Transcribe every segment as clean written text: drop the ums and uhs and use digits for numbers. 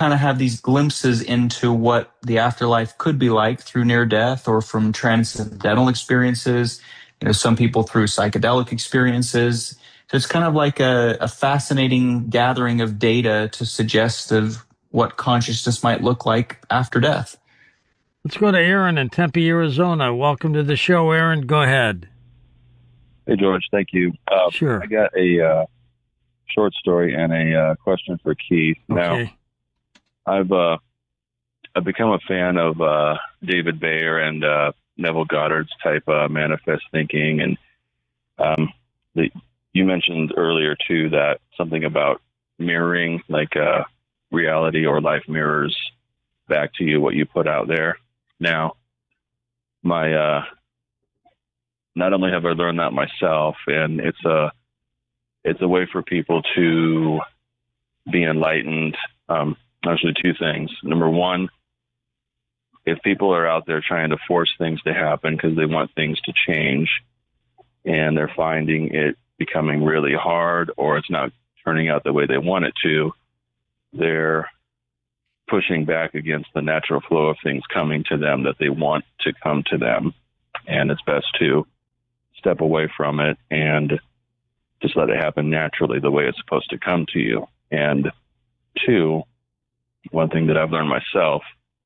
kind of have these glimpses into what the afterlife could be like through near death or from transcendental experiences. Some people through psychedelic experiences. So it's kind of like a fascinating gathering of data to suggest of what consciousness might look like after death. Let's go to Aaron in Tempe, Arizona. Welcome to the show, Aaron. Go ahead. Hey, George. Thank you. Sure. I got a short story and a question for Keith. Okay. Now, I've become a fan of David Bayer and Neville Goddard's type manifest thinking, and you mentioned earlier too that something about mirroring, like reality or life mirrors back to you what you put out there. Now, my not only have I learned that myself, and it's a way for people to be enlightened. Actually, two things. Number one, if people are out there trying to force things to happen because they want things to change, and they're finding it becoming really hard, or it's not turning out the way they want it to, they're pushing back against the natural flow of things coming to them that they want to come to them. And it's best to step away from it and just let it happen naturally the way it's supposed to come to you. And two, one thing that I've learned myself,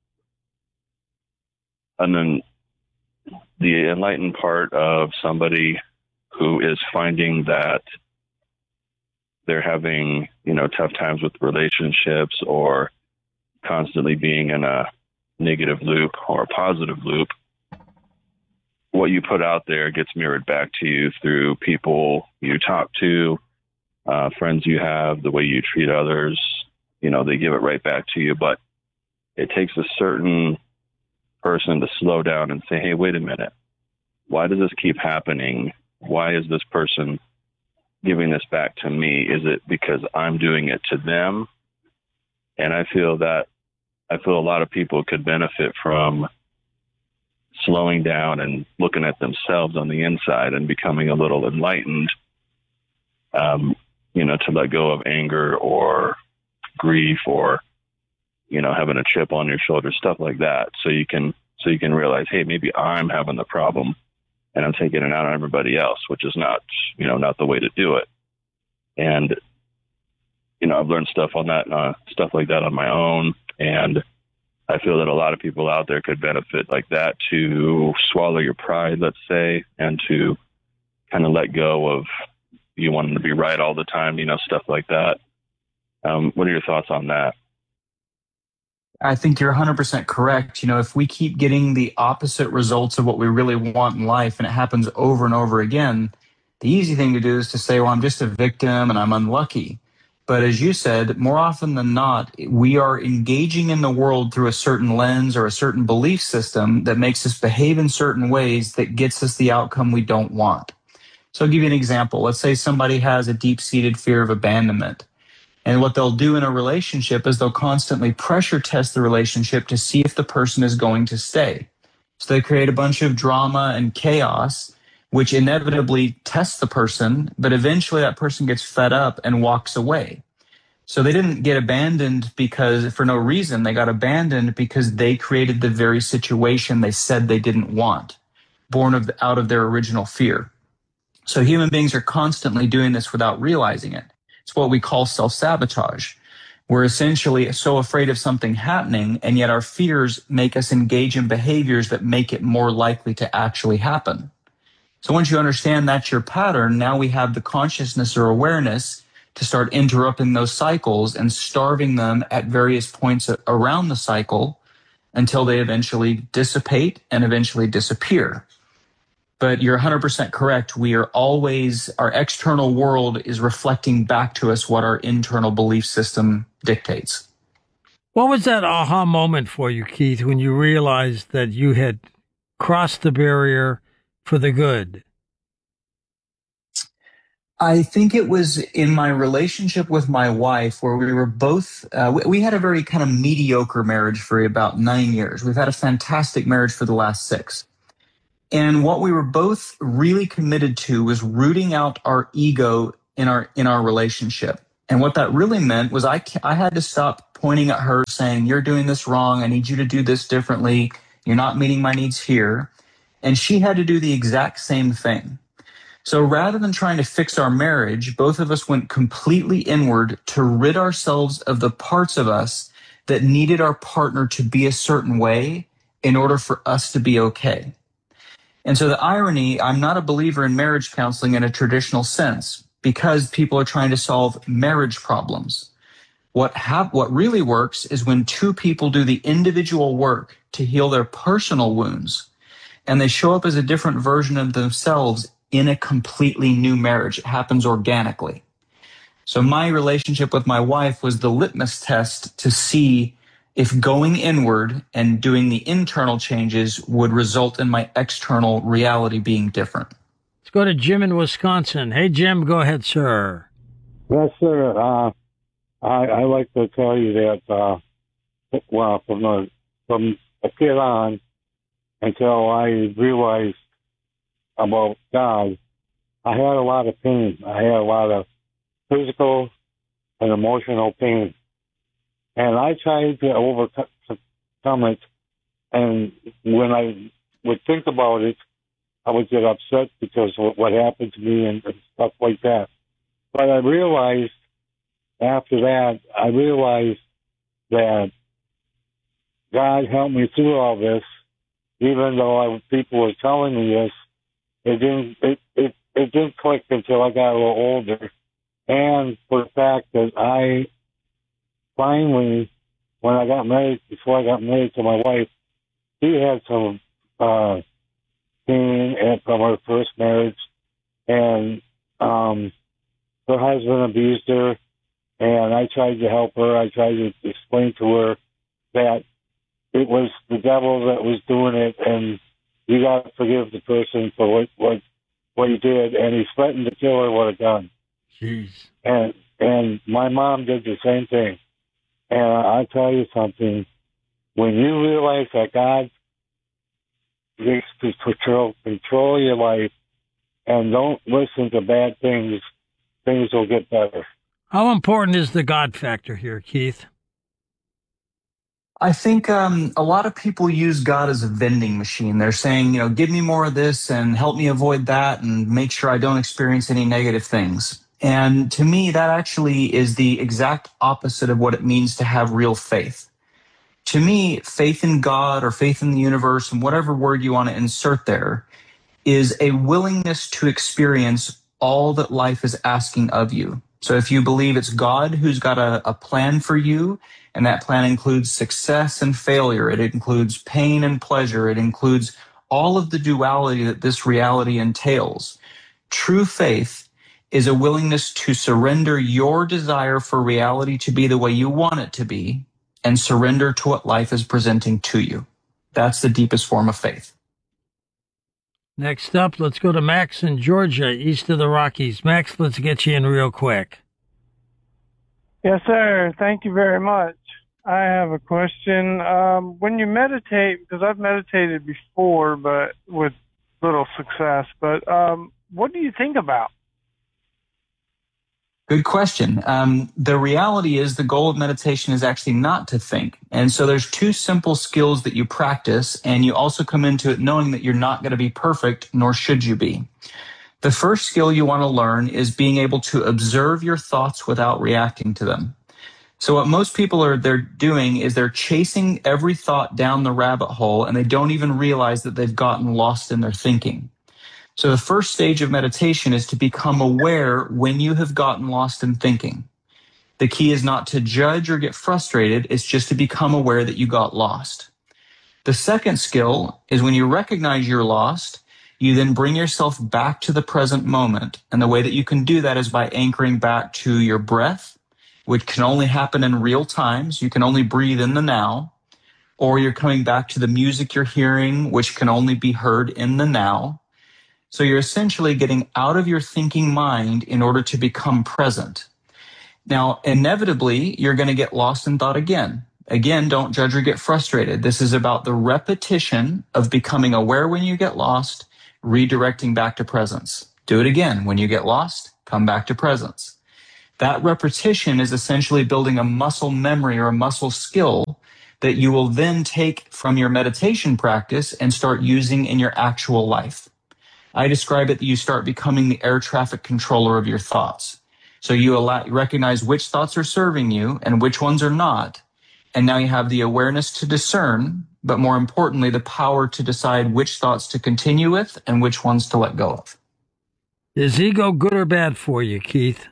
and then the enlightened part of somebody who is finding that they're having, tough times with relationships or constantly being in a negative loop or a positive loop, what you put out there gets mirrored back to you through people you talk to, friends you have, the way you treat others. They give it right back to you. But it takes a certain person to slow down and say, hey, wait a minute. Why does this keep happening? Why is this person giving this back to me? Is it because I'm doing it to them? And I feel a lot of people could benefit from slowing down and looking at themselves on the inside and becoming a little enlightened, to let go of anger or grief or, having a chip on your shoulder, stuff like that. So you can realize, hey, maybe I'm having the problem and I'm taking it out on everybody else, which is not the way to do it. And, I've learned stuff like that on my own. And I feel that a lot of people out there could benefit like that, to swallow your pride, let's say, and to kind of let go of you wanting to be right all the time, stuff like that. What are your thoughts on that? I think you're 100% correct. If we keep getting the opposite results of what we really want in life, and it happens over and over again, the easy thing to do is to say, well, I'm just a victim and I'm unlucky. But as you said, more often than not, we are engaging in the world through a certain lens or a certain belief system that makes us behave in certain ways that gets us the outcome we don't want. So I'll give you an example. Let's say somebody has a deep-seated fear of abandonment. And what they'll do in a relationship is they'll constantly pressure test the relationship to see if the person is going to stay. So they create a bunch of drama and chaos, which inevitably tests the person, but eventually that person gets fed up and walks away. So they didn't get abandoned because for no reason. They got abandoned because they created the very situation they said they didn't want, out of their original fear. So human beings are constantly doing this without realizing it. It's what we call self-sabotage. We're essentially so afraid of something happening, and yet our fears make us engage in behaviors that make it more likely to actually happen. So once you understand that's your pattern, now we have the consciousness or awareness to start interrupting those cycles and starving them at various points around the cycle until they eventually dissipate and eventually disappear. But you're 100% correct. Our external world is reflecting back to us what our internal belief system dictates. What was that aha moment for you, Keith, when you realized that you had crossed the barrier for the good? I think it was in my relationship with my wife, where we were both, we had a very kind of mediocre marriage for about 9 years. We've had a fantastic marriage for the last 6. And what we were both really committed to was rooting out our ego in our relationship. And what that really meant was I had to stop pointing at her saying, "You're doing this wrong. I need you to do this differently. You're not meeting my needs here." And she had to do the exact same thing. So rather than trying to fix our marriage, both of us went completely inward to rid ourselves of the parts of us that needed our partner to be a certain way in order for us to be okay. And so the irony, I'm not a believer in marriage counseling in a traditional sense because people are trying to solve marriage problems. What really works is when two people do the individual work to heal their personal wounds and they show up as a different version of themselves in a completely new marriage. It happens organically. So my relationship with my wife was the litmus test to see if going inward and doing the internal changes would result in my external reality being different. Let's go to Jim in Wisconsin. Hey, Jim, go ahead, sir. Yes, sir. I like to tell you that, from a kid on until I realized about God, I had a lot of pain. I had a lot of physical and emotional pain. And I tried to overcome it. And when I would think about it, I would get upset because of what happened to me and stuff like that. But I realized after that, that God helped me through all this, even though people were telling me this. It didn't click until I got a little older. And for the fact that I finally, before I got married to my wife, she had some pain from her first marriage, and her husband abused her, and I tried to help her. I tried to explain to her that it was the devil that was doing it, and you got to forgive the person for what he did, and he threatened to kill her with a gun. Jeez. And my mom did the same thing. And I'll tell you something. When you realize that God gets to control your life and don't listen to bad things, things will get better. How important is the God factor here, Keith? I think a lot of people use God as a vending machine. They're saying, give me more of this and help me avoid that and make sure I don't experience any negative things. And to me, that actually is the exact opposite of what it means to have real faith. To me, faith in God or faith in the universe, and whatever word you want to insert there, is a willingness to experience all that life is asking of you. So if you believe it's God who's got a plan for you, and that plan includes success and failure, it includes pain and pleasure, it includes all of the duality that this reality entails. True faith is a willingness to surrender your desire for reality to be the way you want it to be and surrender to what life is presenting to you. That's the deepest form of faith. Next up, let's go to Max in Georgia, east of the Rockies. Max, let's get you in real quick. Yes, sir. Thank you very much. I have a question. When you meditate, because I've meditated before, but with little success, but what do you think about? Good question. The reality is the goal of meditation is actually not to think. And so there's two simple skills that you practice, and you also come into it knowing that you're not going to be perfect, nor should you be. The first skill you want to learn is being able to observe your thoughts without reacting to them. So what most people they're doing is they're chasing every thought down the rabbit hole, and they don't even realize that they've gotten lost in their thinking. So the first stage of meditation is to become aware when you have gotten lost in thinking. The key is not to judge or get frustrated. It's just to become aware that you got lost. The second skill is when you recognize you're lost, you then bring yourself back to the present moment. And the way that you can do that is by anchoring back to your breath, which can only happen in real time. So you can only breathe in the now. Or you're coming back to the music you're hearing, which can only be heard in the now. So you're essentially getting out of your thinking mind in order to become present. Now, inevitably, you're going to get lost in thought again. Again, don't judge or get frustrated. This is about the repetition of becoming aware when you get lost, redirecting back to presence. Do it again. When you get lost, come back to presence. That repetition is essentially building a muscle memory or a muscle skill that you will then take from your meditation practice and start using in your actual life. I describe it that you start becoming the air traffic controller of your thoughts. So you recognize which thoughts are serving you and which ones are not. And now you have the awareness to discern, but more importantly, the power to decide which thoughts to continue with and which ones to let go of. Is ego good or bad for you, Keith?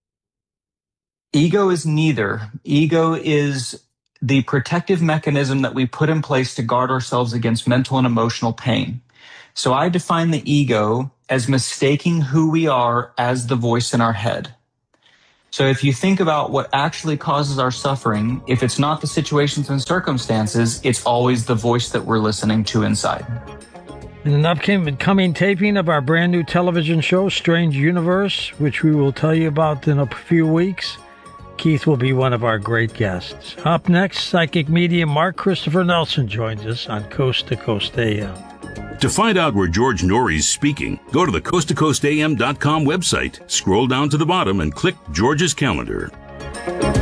Ego is neither. Ego is the protective mechanism that we put in place to guard ourselves against mental and emotional pain. So I define the ego as mistaking who we are as the voice in our head. So if you think about what actually causes our suffering, if it's not the situations and circumstances, it's always the voice that we're listening to inside. In an upcoming taping of our brand new television show, Strange Universe, which we will tell you about in a few weeks, Keith will be one of our great guests. Up next, psychic medium Mark Christopher Nelson joins us on Coast to Coast AM. To find out where George Norrie's speaking, go to the coasttocoastam.com website, scroll down to the bottom, and click George's calendar.